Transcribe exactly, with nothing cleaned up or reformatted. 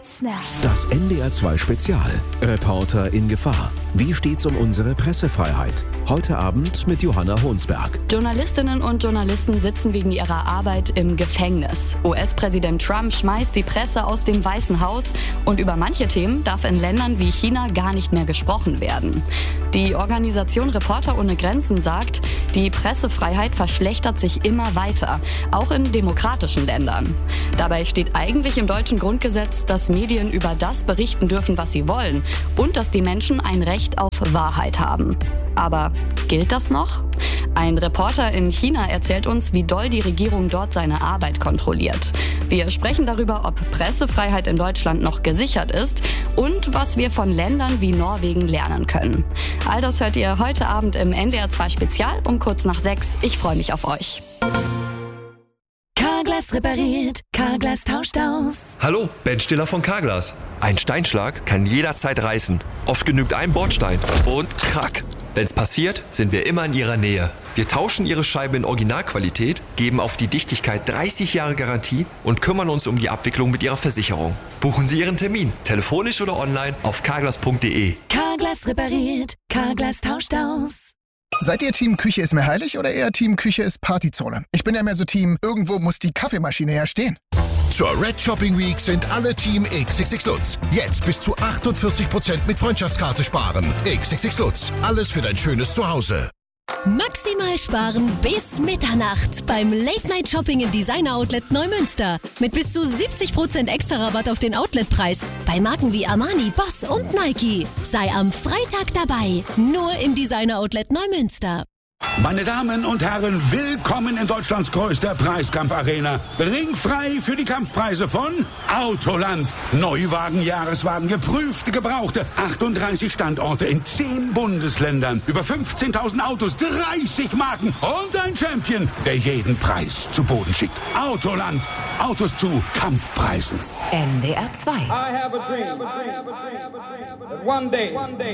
Snap. Das N D R zwei Spezial. Reporter in Gefahr. Wie steht's um unsere Pressefreiheit? Heute Abend mit Johanna Honsberg. Journalistinnen und Journalisten sitzen wegen ihrer Arbeit im Gefängnis. U S-Präsident Trump schmeißt die Presse aus dem Weißen Haus und über manche Themen darf in Ländern wie China gar nicht mehr gesprochen werden. Die Organisation Reporter ohne Grenzen sagt, die Pressefreiheit verschlechtert sich immer weiter, auch in demokratischen Ländern. Dabei steht eigentlich im deutschen Grundgesetz, dass Medien über das berichten dürfen, was sie wollen und dass die Menschen ein Recht auf Wahrheit haben. Aber gilt das noch? Ein Reporter in China erzählt uns, wie doll die Regierung dort seine Arbeit kontrolliert. Wir sprechen darüber, ob Pressefreiheit in Deutschland noch gesichert ist und was wir von Ländern wie Norwegen lernen können. All das hört ihr heute Abend im N D R zwei Spezial um kurz nach sechs. Ich freue mich auf euch. Carglass repariert, Carglass tauscht aus. Hallo, Ben Stiller von Carglass. Ein Steinschlag kann jederzeit reißen. Oft genügt ein Bordstein und krack. Wenn's passiert, sind wir immer in Ihrer Nähe. Wir tauschen Ihre Scheibe in Originalqualität, geben auf die Dichtigkeit dreißig Jahre Garantie und kümmern uns um die Abwicklung mit Ihrer Versicherung. Buchen Sie Ihren Termin, telefonisch oder online auf carglass punkt de. Carglass repariert, Carglass tauscht aus. Seid ihr Team Küche ist mir heilig oder eher Team Küche ist Partyzone? Ich bin ja mehr so Team, irgendwo muss die Kaffeemaschine ja stehen. Zur Red Shopping Week sind alle Team X X X Lutz. Jetzt bis zu achtundvierzig Prozent mit Freundschaftskarte sparen. X X X Lutz. Alles für dein schönes Zuhause. Maximal sparen bis Mitternacht beim Late-Night-Shopping im Designer-Outlet Neumünster. Mit bis zu siebzig Prozent extra Rabatt auf den Outletpreis bei Marken wie Armani, Boss und Nike. Sei am Freitag dabei, nur im Designer-Outlet Neumünster. Meine Damen und Herren, willkommen in Deutschlands größter Preiskampfarena. Ringfrei für die Kampfpreise von Autoland. Neuwagen, Jahreswagen, geprüfte, gebrauchte. achtunddreißig Standorte in zehn Bundesländern. Über fünfzehntausend Autos, dreißig Marken und ein Champion, der jeden Preis zu Boden schickt. Autoland. Autos zu Kampfpreisen. N D R zwei. I have a dream. I have a dream. That one day, one day